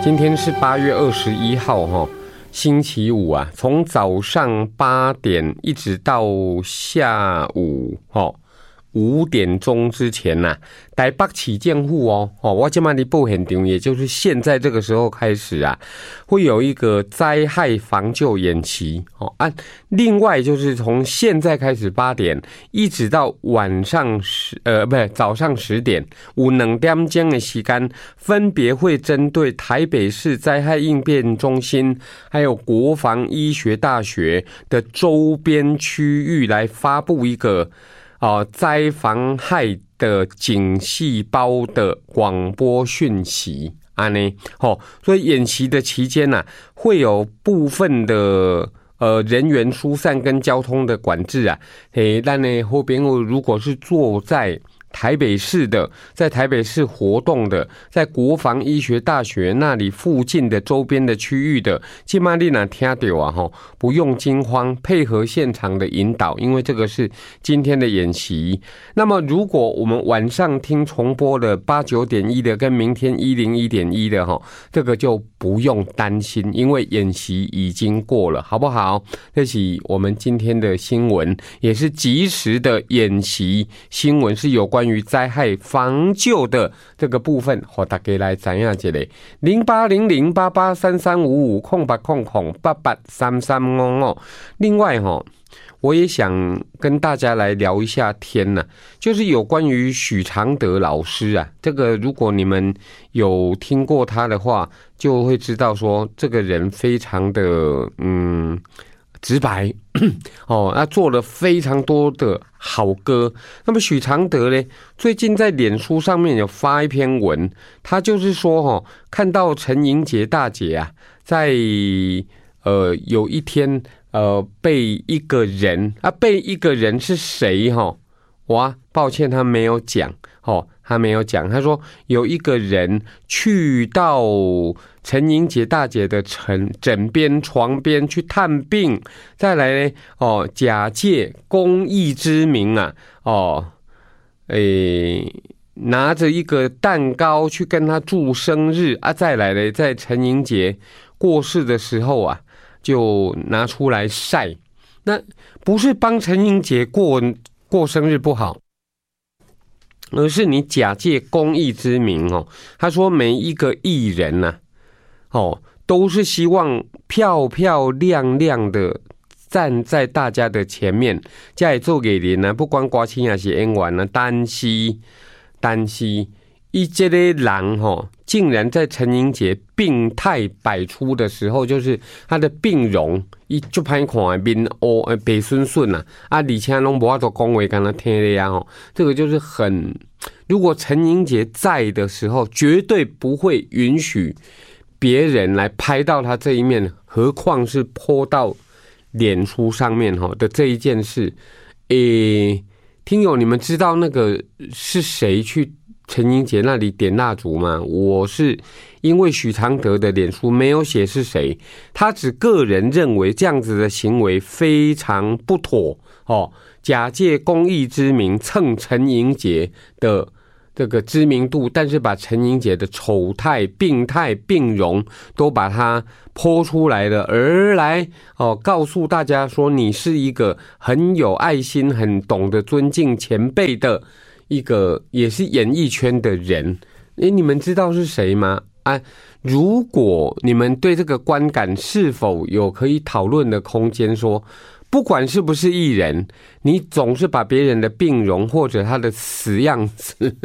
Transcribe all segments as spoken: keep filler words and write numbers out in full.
今天是八月二十一号哈，星期五啊，从早上八点一直到下午哈五点钟之前呐、啊，台北市政府哦，哦，我这边的报现场，也就是现在这个时候开始啊，会有一个灾害防救演习哦。啊，另外就是从现在开始八点，一直到晚上十呃，不是早上十点，有两点钟的时间，分别会针对台北市灾害应变中心，还有国防医学大学的周边区域来发布一个。哦，灾防害的警细胞的广播讯息，安呢，哦，所以演习的期间呢、啊，会有部分的呃人员疏散跟交通的管制啊，诶，但呢后边如果是坐在台北市的，在台北市活动的，在国防医学大学那里附近的周边的区域的，现在你若听到啊吼，不用惊慌，配合现场的引导，因为这个是今天的演习。那么如果我们晚上听重播的八九点一的跟明天一零一点一的哈，这个就不用担心，因为演习已经过了，好不好？这是我们今天的新闻，也是即时的演习新闻，是有关于灾害防救的这个部分，和大家来知影一下。零八零零八八三三五五空八空空八八三三五哦。另外哈，我也想跟大家来聊一下天呐、啊，就是有关于许常德老师啊，这个如果你们有听过他的话，就会知道说这个人非常的嗯。直白哦，他做了非常多的好歌。那么许常德呢，最近在脸书上面有发一篇文，他就是说哦，看到陈莹洁大姐啊，在呃有一天呃被一个人啊被一个人是谁哈、哦？哇，抱歉他没有讲哦。他没有讲，他说有一个人去到陈莹洁大姐的枕枕边床边去探病，再来呢哦，假借公益之名啊，哦，诶，拿着一个蛋糕去跟他祝生日啊，再来呢，在陈莹洁过世的时候啊，就拿出来晒，那不是帮陈莹洁过过生日不好。而是你假借公益之名哦，他说每一个艺人呐、啊，哦，都是希望漂漂亮亮的站在大家的前面，这也做给人啊，不管歌星还是演员啊，但是但是，一这个人哈，竟然在陈莹洁病态百出的时候，就是他的病容。伊就歹看面乌诶白顺顺啊，啊，而且拢无法度讲话，跟他听的呀吼，这个就是很，如果陈莹洁在的时候，绝对不会允许别人来拍到他这一面，何况是po到脸书上面吼的这一件事。诶，听友，你们知道那个是谁去陈莹洁那里点蜡烛吗？我是因为许常德的脸书没有写是谁，他只个人认为这样子的行为非常不妥哦，假借公益之名蹭陈莹洁的这个知名度，但是把陈莹洁的丑态、病态、病容都把它剖出来了，而来哦告诉大家说你是一个很有爱心、很懂得尊敬前辈的一个也是演艺圈的人。诶，你们知道是谁吗？啊，如果你们对这个观感是否有可以讨论的空间，说不管是不是艺人，你总是把别人的病容或者他的死样子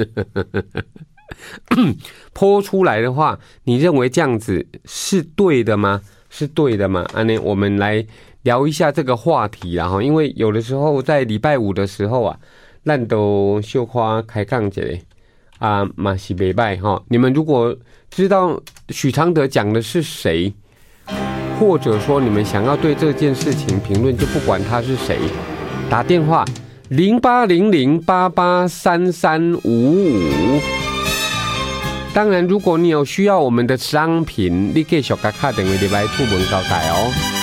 po出来的话，你认为这样子是对的吗？是对的吗？啊，那我们来聊一下这个话题啦哈，因为有的时候在礼拜五的时候啊，咱都小可开讲一下啊，嘛是袂歹哈。你们如果知道许常德讲的是谁，或者说你们想要对这件事情评论，就不管他是谁，打电话零八零零八八三三五五。当然，如果你有需要我们的商品，你可以小卡卡等于礼拜出门招待哦。